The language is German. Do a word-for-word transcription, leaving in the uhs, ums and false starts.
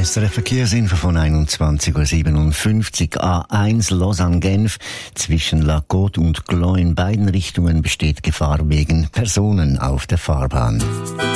S R F Verkehrsinfo von einundzwanzig Uhr siebenundfünfzig. A eins Lausanne-Genf. Zwischen La Côte und Gland in beiden Richtungen besteht Gefahr wegen Personen auf der Fahrbahn.